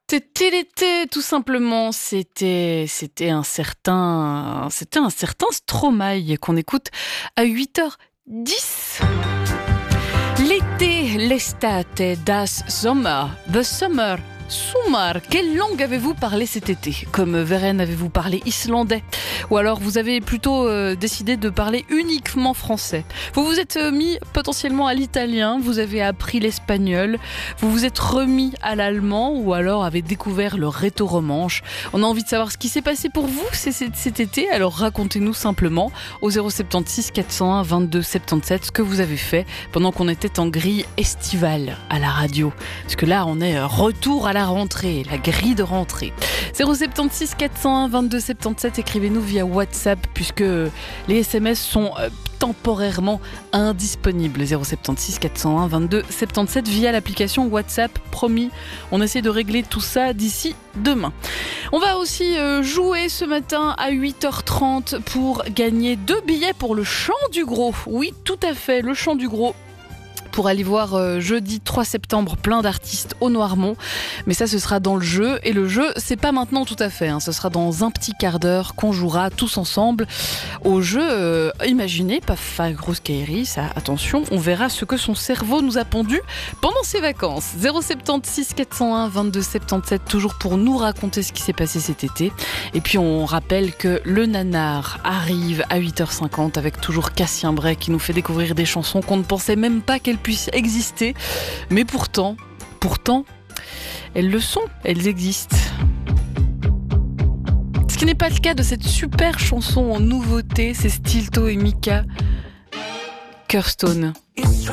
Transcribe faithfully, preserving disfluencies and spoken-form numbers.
C'était l'été, tout simplement. C'était, c'était un certain, c'était un certain Stromae qu'on écoute à huit heures dix. L'été, l'estate, das Sommer, the summer, Sumar. Quelle langue avez-vous parlé cet été? Comme Veren, avez-vous parlé islandais? Ou alors vous avez plutôt euh, décidé de parler uniquement français? Vous vous êtes mis potentiellement à l'italien, vous avez appris l'espagnol, vous vous êtes remis à l'allemand ou alors avez découvert le rétro-romanche. On a envie de savoir ce qui s'est passé pour vous cet été, alors racontez-nous simplement au zéro sept six quatre zéro un vingt-deux soixante-dix-sept ce que vous avez fait pendant qu'on était en grille estivale à la radio. Parce que là on est retour à la rentrée, la grille de rentrée. zéro sept six quatre zéro un vingt-deux soixante-dix-sept, écrivez-nous via WhatsApp puisque les S M S sont euh, temporairement indisponibles. zéro sept six quatre zéro un vingt-deux soixante-dix-sept via l'application WhatsApp. Promis, on essaie de régler tout ça d'ici demain. On va aussi euh, jouer ce matin à huit heures trente pour gagner deux billets pour le Chant du Gros. Oui, tout à fait, le Chant du Gros. Pour aller voir euh, jeudi trois septembre plein d'artistes au Noirmont. Mais ça, ce sera dans le jeu. Et le jeu, c'est pas maintenant tout à fait. Hein. Ce sera dans un petit quart d'heure qu'on jouera tous ensemble au jeu. Euh, imaginez, Paf Grosse Kairi, ça, attention, on verra ce que son cerveau nous a pondu pendant ses vacances. zéro sept six quatre zéro un vingt-deux soixante-dix-sept, toujours pour nous raconter ce qui s'est passé cet été. Et puis on rappelle que le nanar arrive à huit heures cinquante avec toujours Cassien Bray qui nous fait découvrir des chansons qu'on ne pensait même pas qu'elles puissent exister, mais pourtant, pourtant, elles le sont, elles existent. Ce qui n'est pas le cas de cette super chanson en nouveauté, c'est Stilto et Mika, Kirstone.